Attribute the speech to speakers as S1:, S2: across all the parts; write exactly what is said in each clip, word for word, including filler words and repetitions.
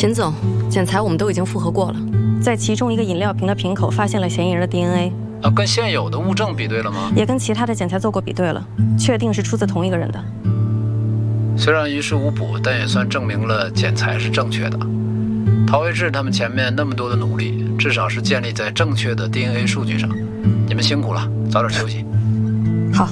S1: 秦总，检材我们都已经复核过了，在其中一个饮料瓶的瓶口发现了嫌疑人的 D N A。
S2: 啊，跟现有的物证比对了吗？
S1: 也跟其他的检材做过比对了，确定是出自同一个人的。
S2: 虽然于事无补，但也算证明了检材是正确的。陶维志他们前面那么多的努力，至少是建立在正确的 D N A 数据上。你们辛苦了，早点休息。
S1: 好。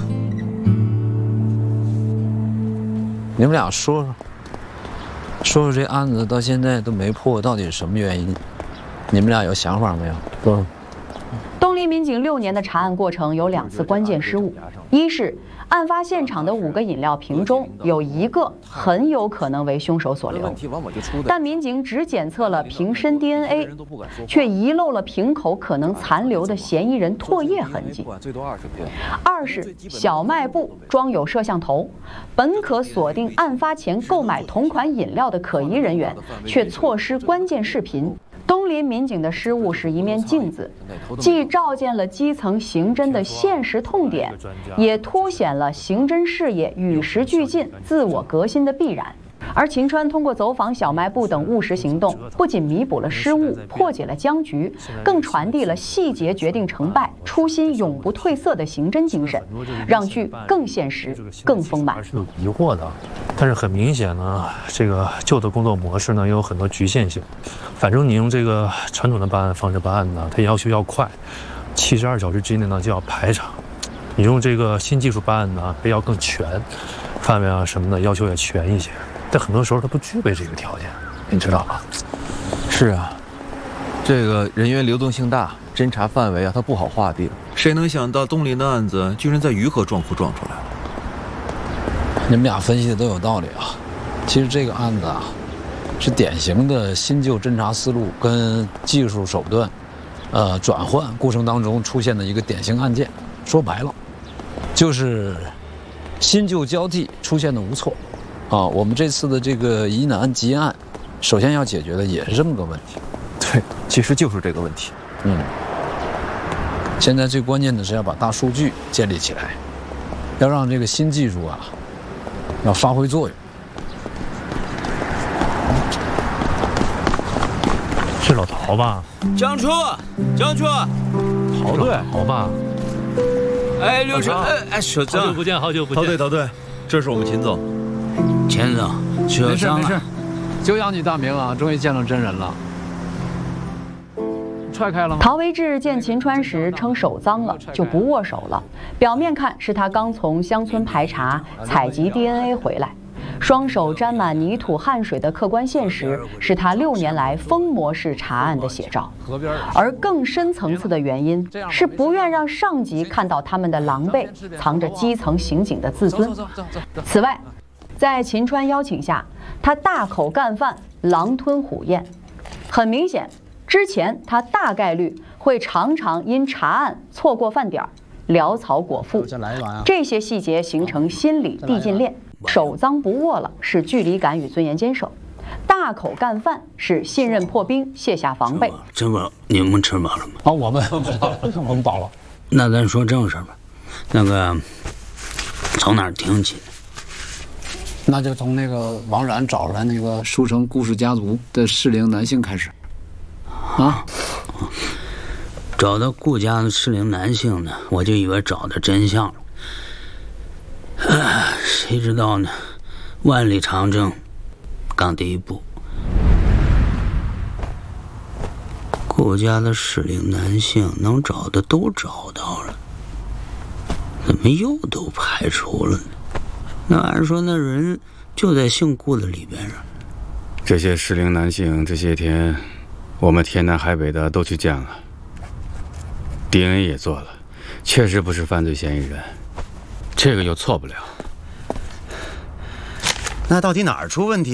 S3: 你们俩说说，说说这案子到现在都没破，到底是什么原因？你们俩有想法没有？说说。
S4: 东林民警六年的查案过程有两次关键失误，一是案发现场的五个饮料瓶中有一个很有可能为凶手所留，但民警只检测了瓶身 D N A， 却遗漏了瓶口可能残留的嫌疑人唾液痕迹。二是小卖部装有摄像头，本可锁定案发前购买同款饮料的可疑人员，却错失关键视频。东林民警的失误是一面镜子，既照见了基层刑侦的现实痛点，也凸显了刑侦事业与时俱进、自我革新的必然。而秦川通过走访小卖部等务实行动，不仅弥补了失误，破解了僵局，更传递了细节决定成败、初心永不褪色的刑侦精神，让剧更现实、更丰满。
S5: 是有疑惑的，但是很明显呢，这个旧的工作模式呢也有很多局限性。反正你用这个传统的办案方式办案呢，它要求要快，七十二小时之内呢就要排查；你用这个新技术办案呢，要更全，范围啊什么的要求也全一些。但很多时候它不具备这个条件，你知道吧？
S6: 是啊，这个人员流动性大，侦查范围啊，它不好划定。
S7: 谁能想到东林的案子居然在鱼河撞库撞出来了？
S3: 你们俩分析的都有道理啊。其实这个案子啊，是典型的新旧侦查思路跟技术手段，呃，转换过程当中出现的一个典型案件。说白了，就是新旧交替出现的无措。啊，我们这次的这个疑难结案，首先要解决的也是这么个问题。
S6: 对，其实就是这个问题。
S3: 嗯，现在最关键的是要把大数据建立起来，要让这个新技术啊，要发挥作用。
S5: 是老陶吧？
S8: 江初，江初，
S5: 陶队，陶吧？
S8: 哎，刘成，哎哎，小张，
S5: 好久不见，好久不见。
S7: 陶队，陶队，这是我们秦总。
S8: 秦总，小张啊，
S3: 没事没事，久仰你大名啊，终于见到真人了。踹开了吗？
S4: 陶维志见秦川时称手脏了，就不握手了。表面看是他刚从乡村排查采集 D N A 回来，双手沾满泥土汗水的客观现实，是他六年来疯模式查案的写照。而更深层次的原因是不愿让上级看到他们的狼狈，藏着基层刑警的自尊。此外，在秦川邀请下，他大口干饭，狼吞虎咽。很明显，之前他大概率会常常因查案错过饭点儿，潦草果腹。这些细节形成心理递进链。手脏不握了是距离感与尊严坚守，大口干饭是信任破冰，卸下防备。
S8: 这不，你们吃饱了吗？
S3: 啊，我们我们饱了。
S8: 那咱说正事吧，那个从哪儿听起？
S3: 那就从那个王冉找出来那个书城顾氏家族的适龄男性开始。啊，
S8: 找到顾家的适龄男性呢，我就以为找到真相了。啊，谁知道呢？万里长征，刚第一步。顾家的适龄男性能找的都找到了，怎么又都排除了呢？那按说那人就在姓顾的里边啊。
S9: 这些适龄男性这些天，我们天南海北的都去见了 ，D N A 也做了，确实不是犯罪嫌疑人，这个又错不了。
S7: 那到底哪儿出问题？